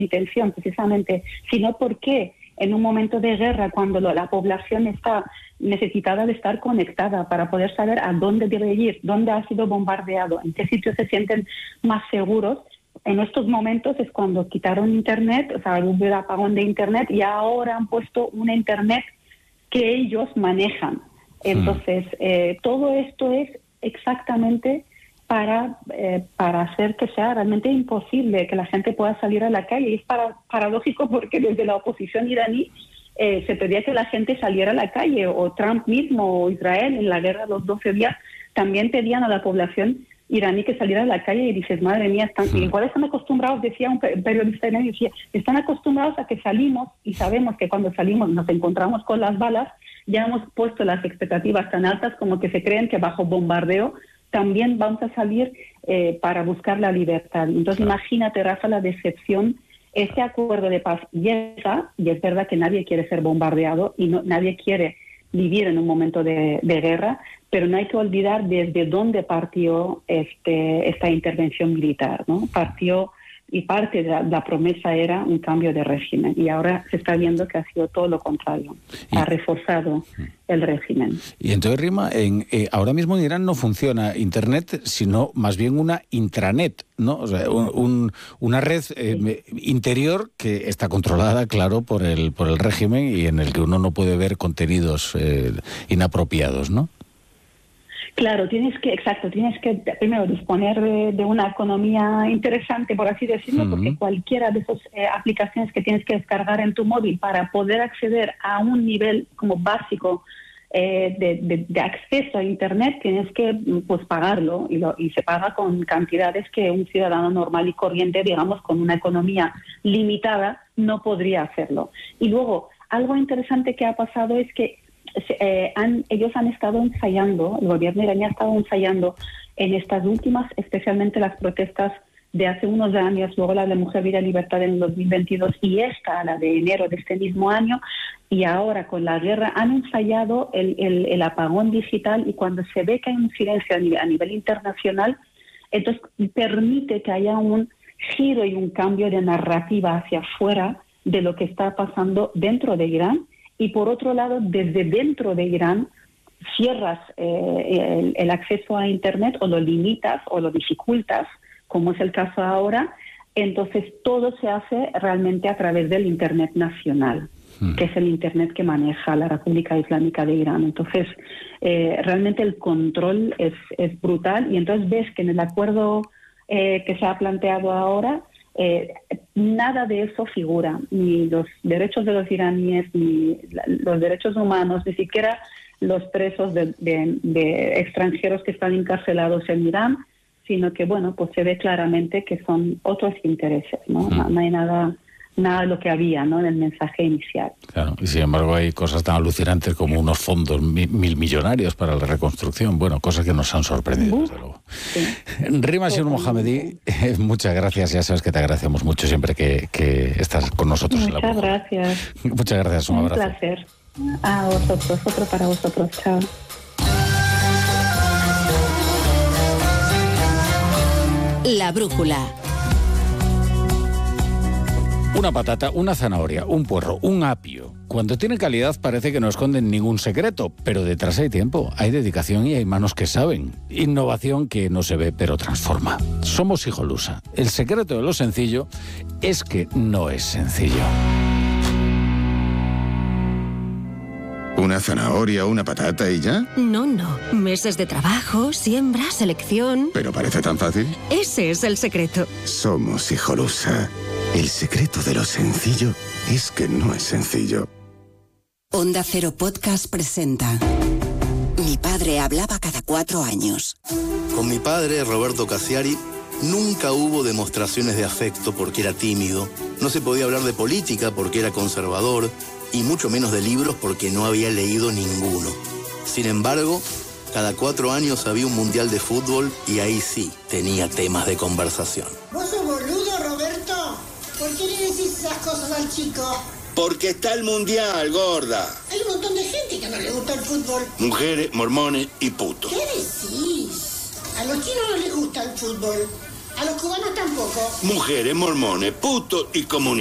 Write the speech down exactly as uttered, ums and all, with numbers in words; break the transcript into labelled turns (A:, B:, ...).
A: intención precisamente, sino porque en un momento de guerra, cuando lo, la población está necesitada de estar conectada para poder saber a dónde debe ir, dónde ha sido bombardeado, en qué sitios se sienten más seguros, en estos momentos es cuando quitaron Internet, o sea, hubo el apagón de Internet y ahora han puesto una Internet que ellos manejan. Entonces, eh, todo esto es exactamente para, eh, para hacer que sea realmente imposible que la gente pueda salir a la calle. Y es para, paradójico porque desde la oposición iraní eh, se pedía que la gente saliera a la calle, o Trump mismo, o Israel en la guerra de los doce días, también pedían a la población iraní que saliera a la calle, y dices, madre mía, están, sí. igual están acostumbrados, decía un periodista iraní, decía, están acostumbrados a que salimos y sabemos que cuando salimos nos encontramos con las balas, ya hemos puesto las expectativas tan altas como que se creen que bajo bombardeo también vamos a salir eh, para buscar la libertad. Entonces, claro. Imagínate, Rafa, la decepción. Este acuerdo de paz llega, y es verdad que nadie quiere ser bombardeado y no, nadie quiere vivir en un momento de, de guerra, pero no hay que olvidar desde dónde partió este, esta intervención militar, ¿no? Partió, y parte de la, la promesa era un cambio de régimen, y ahora se está viendo que ha sido todo lo contrario, y, ha reforzado el régimen.
B: Y entonces, Rima, en, eh, ahora mismo en Irán no funciona Internet, sino más bien una intranet, ¿no? O sea, un, un, una red eh, sí. interior que está controlada, claro, por el, por el régimen, y en el que uno no puede ver contenidos eh, inapropiados, ¿no?
A: Claro, tienes que, exacto, tienes que primero disponer de, de una economía interesante, por así decirlo, uh-huh. porque cualquiera de esas eh, aplicaciones que tienes que descargar en tu móvil para poder acceder a un nivel como básico eh, de, de, de acceso a Internet, tienes que pues pagarlo, y, lo, y se paga con cantidades que un ciudadano normal y corriente, digamos, con una economía limitada, no podría hacerlo. Y luego, algo interesante que ha pasado es que Eh, han, ellos han estado ensayando, el gobierno iraní ha estado ensayando en estas últimas, especialmente las protestas de hace unos años, luego la de Mujer, Vida y Libertad en dos mil veintidós y esta, la de enero de este mismo año, y ahora con la guerra han ensayado el, el, el apagón digital, y cuando se ve que hay un silencio a nivel, a nivel internacional, entonces permite que haya un giro y un cambio de narrativa hacia afuera de lo que está pasando dentro de Irán. Y por otro lado, desde dentro de Irán, cierras eh, el, el acceso a Internet, o lo limitas o lo dificultas, como es el caso ahora. Entonces todo se hace realmente a través del Internet nacional, mm. que es el Internet que maneja la República Islámica de Irán. Entonces eh, realmente el control es, es brutal, y entonces ves que en el acuerdo eh, que se ha planteado ahora, Eh, nada de eso figura, ni los derechos de los iraníes, ni la, los derechos humanos, ni siquiera los presos de, de, de extranjeros que están encarcelados en Irán, sino que, bueno, pues se ve claramente que son otros intereses, ¿no? Mm. No, no hay nada, nada de lo que había, ¿no?, en el mensaje inicial.
B: Claro, y sin embargo hay cosas tan alucinantes como unos fondos mil, mil millonarios para la reconstrucción, bueno, cosas que nos han sorprendido, uh, desde luego. Sí. Rima Siur Mohammadi, eh, muchas gracias, ya sabes que te agradecemos mucho siempre que, que estás con nosotros.
A: Muchas
B: en la
A: gracias.
B: Muchas gracias, un, un abrazo.
A: Un placer. A vosotros, otro para vosotros, chao.
C: La brújula.
B: Una patata, una zanahoria, un puerro, un apio. Cuando tiene calidad parece que no esconden ningún secreto, pero detrás hay tiempo, hay dedicación y hay manos que saben. Innovación que no se ve pero transforma. Somos Hijolusa. El secreto de lo sencillo es que no es sencillo.
D: ¿Una zanahoria, una patata y ya?
C: No, no. Meses de trabajo, siembra, selección...
D: ¿Pero parece tan fácil?
C: Ese es el secreto.
D: Somos Hijolusa. El secreto de lo sencillo es que no es sencillo.
E: Onda Cero Podcast presenta Mi padre hablaba cada cuatro años.
F: Con mi padre, Roberto Cassiari, nunca hubo demostraciones de afecto porque era tímido, no se podía hablar de política porque era conservador, y mucho menos de libros porque no había leído ninguno. Sin embargo, cada cuatro años había un mundial de fútbol y ahí sí tenía temas de conversación.
G: ¿Vos sos boludo, Roberto? ¿Por qué le decís esas cosas al chico?
H: Porque está el mundial, gorda.
G: Hay un montón de gente que no le gusta el fútbol.
H: Mujeres, mormones y putos.
G: ¿Qué decís? A los chinos no les gusta el fútbol. A los cubanos tampoco.
H: Mujeres, mormones, putos y comunistas.